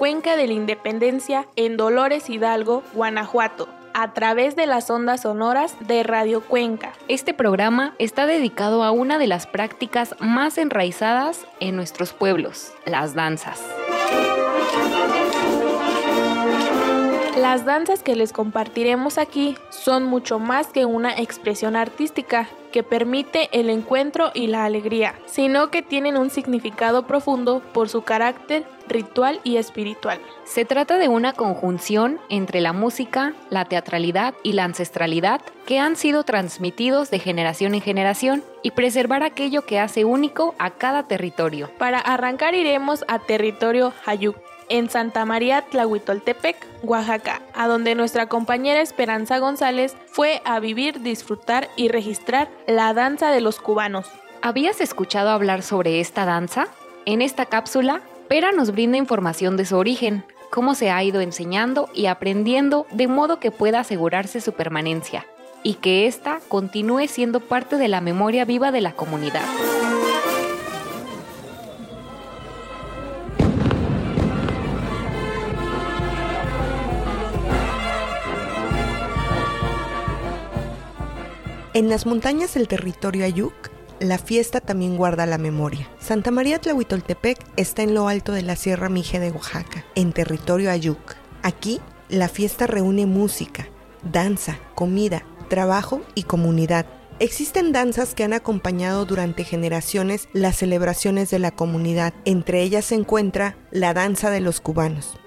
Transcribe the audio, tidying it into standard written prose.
Cuenca de la Independencia en Dolores Hidalgo, Guanajuato, a través de las ondas sonoras de Radio Cuenca. Este programa está dedicado a una de las prácticas más enraizadas en nuestros pueblos, las danzas. Las danzas que les compartiremos aquí son mucho más que una expresión artística que permite el encuentro y la alegría, sino que tienen un significado profundo por su carácter ritual y espiritual. Se trata de una conjunción entre la música, la teatralidad y la ancestralidad que han sido transmitidos de generación en generación y preservar aquello que hace único a cada territorio. Para arrancar iremos a territorio Ayuk, en Santa María Tlahuitoltepec, Oaxaca, a donde nuestra compañera Esperanza González fue a vivir, disfrutar y registrar la danza de los cubanos. ¿Habías escuchado hablar sobre esta danza? En esta cápsula, Pera nos brinda información de su origen, cómo se ha ido enseñando y aprendiendo de modo que pueda asegurarse su permanencia y que ésta continúe siendo parte de la memoria viva de la comunidad. En las montañas del territorio Ayuk, la fiesta también guarda la memoria. Santa María Tlahuitoltepec está en lo alto de la Sierra Mije de Oaxaca, en territorio Ayuk. Aquí, la fiesta reúne música, danza, comida, trabajo y comunidad. Existen danzas que han acompañado durante generaciones las celebraciones de la comunidad. Entre ellas se encuentra la danza de los cubanos.